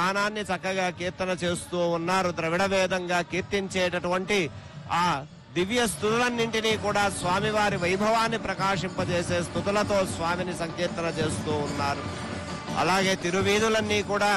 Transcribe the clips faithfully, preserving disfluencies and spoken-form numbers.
వాహనాన్ని చక్కగా కీర్తన చేస్తూ ఉన్నారు. ద్రవిడ వేదంగా కీర్తించేటటువంటి ఆ దివ్య స్తుతులన్నింటినీ కూడా స్వామివారి వైభవాన్ని ప్రకాశింపజేసే స్తుతులతో స్వామిని సంకీర్తన చేస్తూ ఉన్నారు. అలాగే తిరువీధులన్నీ కూడా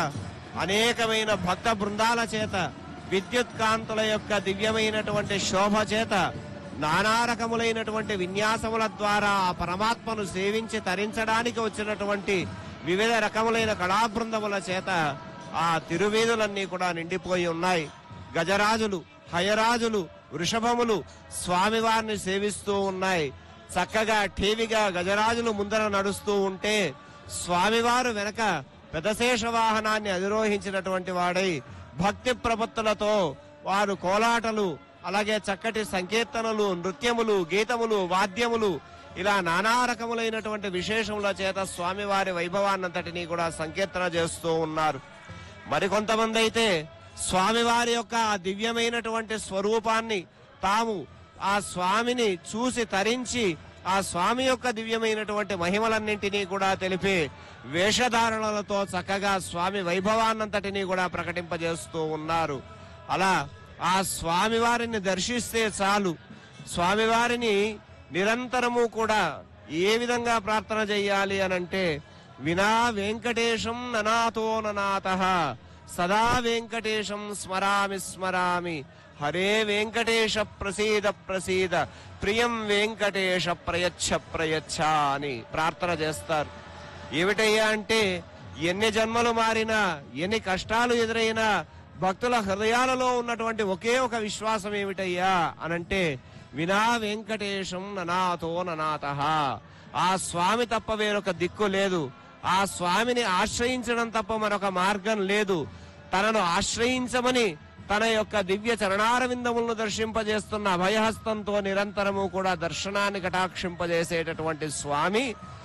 అనేకమైన భక్త బృందాల చేత విద్యుత్ కాంతుల యొక్క దివ్యమైనటువంటి శోభ చేత నానా రకములైనటువంటి విన్యాసముల ద్వారా ఆ పరమాత్మను సేవించి తరించడానికి వచ్చినటువంటి వివిధ రకములైన కళాబృందముల చేత ఆ తిరువీధులన్నీ కూడా నిండిపోయి ఉన్నాయి. గజరాజులు, హయరాజులు, వృషభములు స్వామివారిని సేవిస్తూ ఉన్నాయి. చక్కగా ఠీవిగా గజరాజులు ముందర నడుస్తూ ఉంటే స్వామివారు వెనక పెదశేష వాహనాన్ని అధిరోహించినటువంటి వాడై భక్తి ప్రపత్తులతో వారు కోలాటలు, అలాగే చక్కటి సంకీర్తనలు, నృత్యములు, గీతములు, వాద్యములు ఇలా నానా రకములైనటువంటి విశేషముల చేత స్వామివారి వైభవాన్నంతటినీ కూడా సంకీర్తన చేస్తూ ఉన్నారు. మరికొంతమంది అయితే స్వామివారి యొక్క ఆ దివ్యమైనటువంటి స్వరూపాన్ని తాము ఆ స్వామిని చూసి తరించి ఆ స్వామి యొక్క దివ్యమైనటువంటి మహిమలన్నింటినీ కూడా తెలిపి వేషధారణలతో చక్కగా స్వామి వైభవాన్నంతటినీ కూడా ప్రకటింపజేస్తూ ఉన్నారు. అలా ఆ స్వామివారిని దర్శిస్తే చాలు, స్వామివారిని నిరంతరము కూడా ఏ విధంగా ప్రార్థన చెయ్యాలి అనంటే వినా వెంకటేశం ననాతో ననాతః సదా వెంకటేశం స్మరామి స్మరామి హరే వెంకటేశ ప్రసీద ప్రసీద ప్రియం వెంకటేశ ప్రయచ్ఛ ప్రయచ్ఛ అని ప్రార్థన చేస్తారు. ఏమిటయ్యా అంటే ఎన్ని జన్మలు మారినా, ఎన్ని కష్టాలు ఎదురైనా భక్తుల హృదయాలలో ఉన్నటువంటి ఒకే ఒక విశ్వాసం ఏమిటయ్యా అనంటే వినా వెంకటేశం ననాతో ననాతః. ఆ స్వామి తప్ప వేరొక దిక్కు లేదు, ఆ స్వామిని ఆశ్రయించడం తప్ప మరొక మార్గం లేదు. తనను ఆశ్రయించమని తన యొక్క దివ్య చరణారవిందములను దర్శింపజేస్తున్న అభయహస్తంతో నిరంతరము కూడా దర్శనాన్ని కటాక్షింపజేసేటటువంటి స్వామి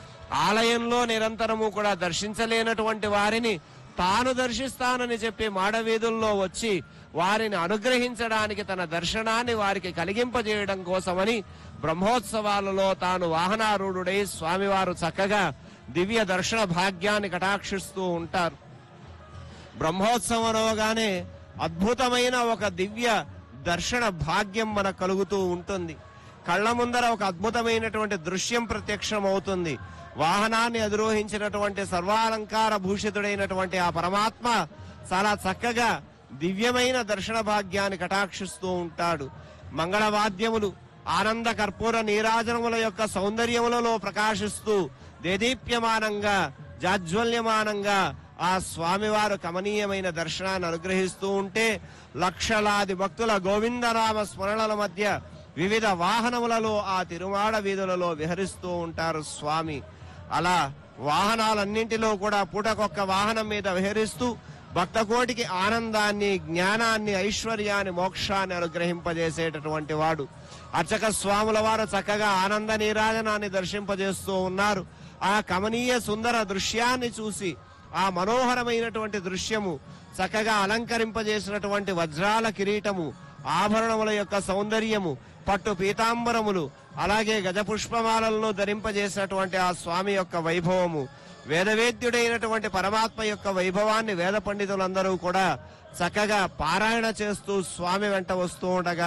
ఆలయంలో నిరంతరము కూడా దర్శించలేనటువంటి వారిని తాను దర్శిస్తానని చెప్పి మాడవీధుల్లో వచ్చి వారిని అనుగ్రహించడానికి తన దర్శనాన్ని వారికి కలిగింపజేయడం కోసమని బ్రహ్మోత్సవాలలో తాను వాహనారూఢుడై స్వామివారు చక్కగా దివ్య దర్శన భాగ్యాన్ని కటాక్షిస్తూ ఉంటారు. బ్రహ్మోత్సవం అనగానే అద్భుతమైన ఒక దివ్య దర్శన భాగ్యం మనకు కలుగుతూ ఉంటుంది. కళ్ల ముందర ఒక అద్భుతమైనటువంటి దృశ్యం ప్రత్యక్షమవుతుంది. వాహనాన్ని అధిరోహించినటువంటి సర్వాలంకార భూషితుడైనటువంటి ఆ పరమాత్మ చాలా చక్కగా దివ్యమైన దర్శన భాగ్యాన్ని కటాక్షిస్తూ ఉంటాడు. మంగళవాద్యములు ఆనంద కర్పూర నీరాజనముల యొక్క సౌందర్యములలో ప్రకాశిస్తూ దేదీప్యమానంగా జాజ్వల్యమానంగా ఆ స్వామివారు కమనీయమైన దర్శనాన్ని అనుగ్రహిస్తూ ఉంటే లక్షలాది భక్తుల గోవిందనామ స్మరణల మధ్య వివిధ వాహనములలో ఆ తిరుమాడ వీధులలో విహరిస్తూ ఉంటారు స్వామి. అలా వాహనాలన్నింటిలో కూడా పూటకొక్క వాహనం మీద విహరిస్తూ భక్తకోటికి ఆనందాన్ని, జ్ఞానాన్ని, ఐశ్వర్యాన్ని, మోక్షాన్ని అనుగ్రహింపజేసేటటువంటి వాడు. అర్చక స్వాముల వారు చక్కగా ఆనంద నీరాజనాన్ని దర్శింపజేస్తూ ఉన్నారు. ఆ కమనీయ సుందర దృశ్యాన్ని చూసి ఆ మనోహరమైనటువంటి దృశ్యము చక్కగా అలంకరింపజేసినటువంటి వజ్రాల కిరీటము, ఆభరణముల యొక్క సౌందర్యము, పట్టు పీతాంబరములు, అలాగే గజపుష్పమాలను ధరింపజేసినటువంటి ఆ స్వామి యొక్క వైభవము, వేదవేద్యుడైనటువంటి పరమాత్మ యొక్క వైభవాన్ని వేద పండితులందరూ కూడా చక్కగా పారాయణ చేస్తూ స్వామి వెంట వస్తూ ఉండగా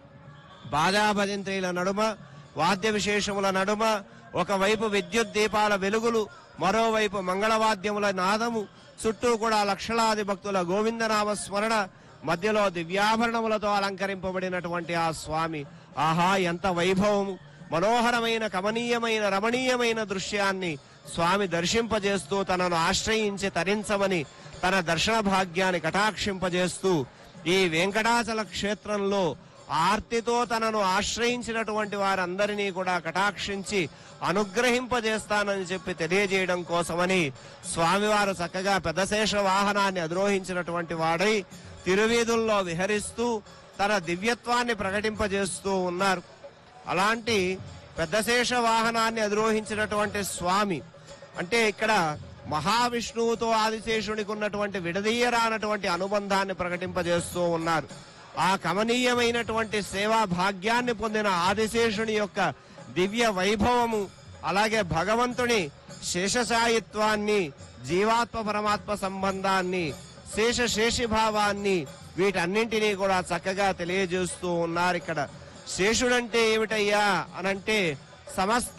బాజాభజంత్రీల నడుమ, వాద్య విశేషముల నడుమ ఒకవైపు విద్యుత్ దీపాల వెలుగులు, మరోవైపు మంగళవాద్యముల నాదము, చుట్టూ కూడా లక్షలాది భక్తుల గోవిందనామ స్మరణ, మధ్యలో దివ్యాభరణములతో అలంకరింపబడినటువంటి ఆ స్వామి. ఆహా, ఎంత వైభవము! మనోహరమైన, కమనీయమైన, రమణీయమైన దృశ్యాన్ని స్వామి దర్శింపజేస్తూ తనను ఆశ్రయించి తరించమని తన దర్శన భాగ్యాన్ని కటాక్షింపజేస్తూ ఈ వెంకటాచల క్షేత్రంలో ఆర్తితో తనను ఆశ్రయించినటువంటి వారందరినీ కూడా కటాక్షించి అనుగ్రహింపజేస్తానని చెప్పి తెలియజేయడం కోసమని స్వామివారు చక్కగా పెద్దశేష వాహనాన్ని అధిరోహించినటువంటి వాడై తిరువీధుల్లో విహరిస్తూ తన దివ్యత్వాన్ని ప్రకటింపజేస్తూ ఉన్నారు. అలాంటి పెద్దశేష వాహనాన్ని అధిరోహించినటువంటి స్వామి అంటే ఇక్కడ మహావిష్ణువుతో ఆదిశేషునికి ఉన్నటువంటి విడదీయరానటువంటి అనుబంధాన్ని ప్రకటింపజేస్తూ ఉన్నారు. ఆ కమనీయమైనటువంటి సేవా భాగ్యాన్ని పొందిన ఆదిశేషుని యొక్క దివ్య వైభవము, అలాగే భగవంతుని శేషశాయిత్వాన్ని, జీవాత్మ పరమాత్మ సంబంధాన్ని శేష శేషిభావాన్ని వీటన్నింటినీ కూడా చక్కగా తెలియజేస్తూ ఉన్నారు. ఇక్కడ శేషుడంటే ఏమిటయ్యా అనంటే సమస్త